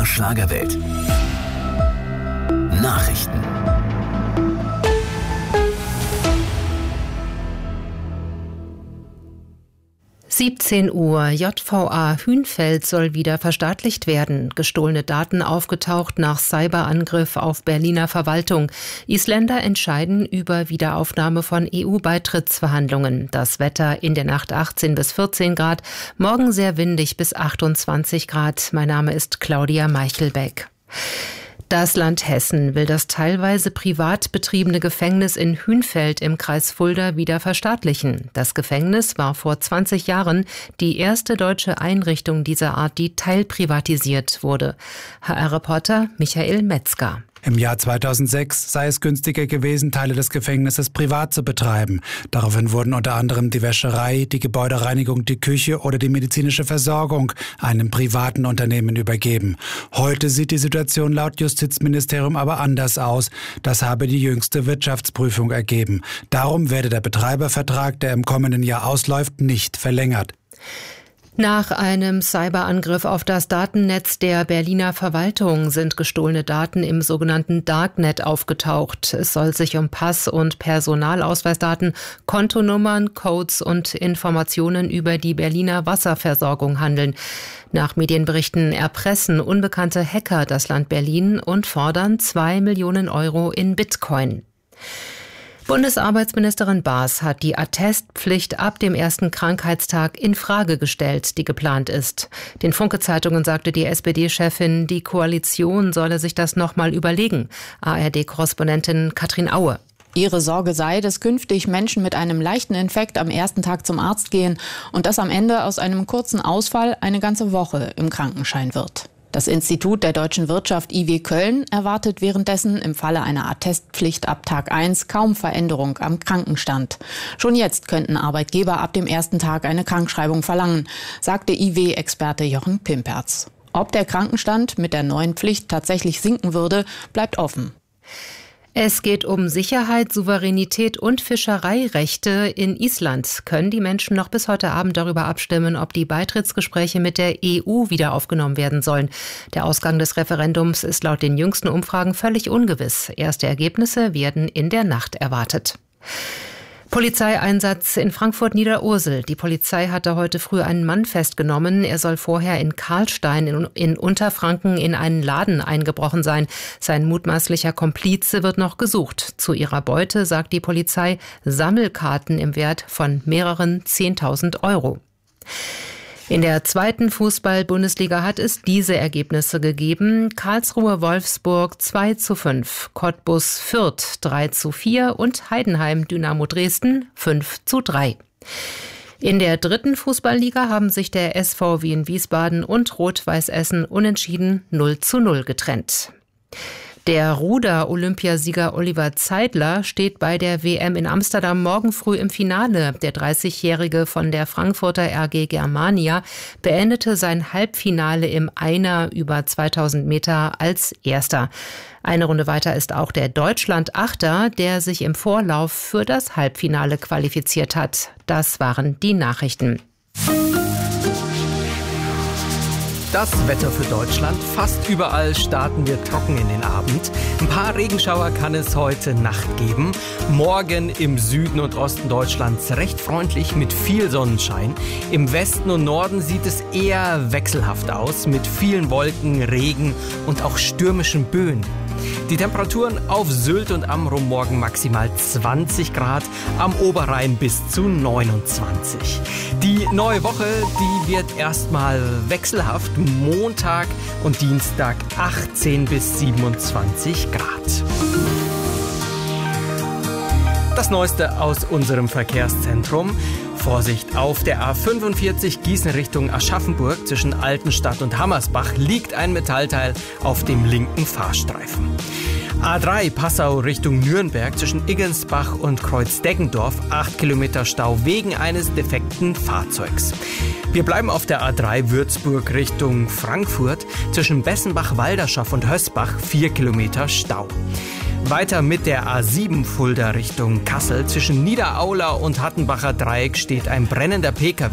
Schlagerwelt. Nachrichten. Uhr. JVA Hünfeld soll wieder verstaatlicht werden. Gestohlene Daten aufgetaucht nach Cyberangriff auf Berliner Verwaltung. Isländer entscheiden über Wiederaufnahme von EU-Beitrittsverhandlungen. Das Wetter in der Nacht 18 bis 14 Grad, morgen sehr windig bis 28 Grad. Mein Name ist Claudia Meichelbeck. Das Land Hessen will das teilweise privat betriebene Gefängnis in Hünfeld im Kreis Fulda wieder verstaatlichen. Das Gefängnis war vor 20 Jahren die erste deutsche Einrichtung dieser Art, die teilprivatisiert wurde. HR-Reporter Michael Metzger. Im Jahr 2006 sei es günstiger gewesen, Teile des Gefängnisses privat zu betreiben. Daraufhin wurden unter anderem die Wäscherei, die Gebäudereinigung, die Küche oder die medizinische Versorgung einem privaten Unternehmen übergeben. Heute sieht die Situation laut Justizministerium aber anders aus. Das habe die jüngste Wirtschaftsprüfung ergeben. Darum werde der Betreibervertrag, der im kommenden Jahr ausläuft, nicht verlängert. Nach einem Cyberangriff auf das Datennetz der Berliner Verwaltung sind gestohlene Daten im sogenannten Darknet aufgetaucht. Es soll sich um Pass- und Personalausweisdaten, Kontonummern, Codes und Informationen über die Berliner Wasserversorgung handeln. Nach Medienberichten erpressen unbekannte Hacker das Land Berlin und fordern 2 Millionen Euro in Bitcoin. Bundesarbeitsministerin Baas hat die Attestpflicht ab dem ersten Krankheitstag in Frage gestellt, die geplant ist. Den Funke-Zeitungen sagte die SPD-Chefin, die Koalition solle sich das nochmal überlegen. ARD-Korrespondentin Katrin Aue. Ihre Sorge sei, dass künftig Menschen mit einem leichten Infekt am ersten Tag zum Arzt gehen und dass am Ende aus einem kurzen Ausfall eine ganze Woche im Krankenschein wird. Das Institut der deutschen Wirtschaft IW Köln erwartet währenddessen im Falle einer Attestpflicht ab Tag 1 kaum Veränderung am Krankenstand. Schon jetzt könnten Arbeitgeber ab dem ersten Tag eine Krankschreibung verlangen, sagte IW-Experte Jochen Pimperz. Ob der Krankenstand mit der neuen Pflicht tatsächlich sinken würde, bleibt offen. Es geht um Sicherheit, Souveränität und Fischereirechte. In Island können die Menschen noch bis heute Abend darüber abstimmen, ob die Beitrittsgespräche mit der EU wieder aufgenommen werden sollen. Der Ausgang des Referendums ist laut den jüngsten Umfragen völlig ungewiss. Erste Ergebnisse werden in der Nacht erwartet. Polizeieinsatz in Frankfurt-Niederursel. Die Polizei hatte heute früh einen Mann festgenommen. Er soll vorher in Karlstein in Unterfranken in einen Laden eingebrochen sein. Sein mutmaßlicher Komplize wird noch gesucht. Zu ihrer Beute sagt die Polizei Sammelkarten im Wert von mehreren 10.000 Euro. In der zweiten Fußball-Bundesliga hat es diese Ergebnisse gegeben. Karlsruhe-Wolfsburg 2:5, Cottbus-Fürth 3:4 und Heidenheim-Dynamo Dresden 5:3. In der dritten Fußballliga haben sich der SV Wien Wiesbaden und Rot-Weiß Essen unentschieden 0:0 getrennt. Der Ruder-Olympiasieger Oliver Zeidler steht bei der WM in Amsterdam morgen früh im Finale. Der 30-Jährige von der Frankfurter RG Germania beendete sein Halbfinale im Einer über 2000 Meter als Erster. Eine Runde weiter ist auch der Deutschland-Achter, der sich im Vorlauf für das Halbfinale qualifiziert hat. Das waren die Nachrichten. Das Wetter für Deutschland. Fast überall starten wir trocken in den Abend. Ein paar Regenschauer kann es heute Nacht geben. Morgen im Süden und Osten Deutschlands recht freundlich mit viel Sonnenschein. Im Westen und Norden sieht es eher wechselhaft aus mit vielen Wolken, Regen und auch stürmischen Böen. Die Temperaturen auf Sylt und Amrum morgen maximal 20 Grad, am Oberrhein bis zu 29. Die neue Woche, die wird erstmal wechselhaft. Montag und Dienstag 18 bis 27 Grad. Das Neueste aus unserem Verkehrszentrum. Vorsicht, auf der A45 Gießen Richtung Aschaffenburg zwischen Altenstadt und Hammersbach liegt ein Metallteil auf dem linken Fahrstreifen. A3 Passau Richtung Nürnberg zwischen Iggensbach und Kreuzdeggendorf 8 Kilometer Stau wegen eines defekten Fahrzeugs. Wir bleiben auf der A3 Würzburg Richtung Frankfurt zwischen Bessenbach-Walderschaff und Hösbach 4 Kilometer Stau. Weiter mit der A7 Fulda Richtung Kassel. Zwischen Niederaula und Hattenbacher Dreieck steht ein brennender Pkw.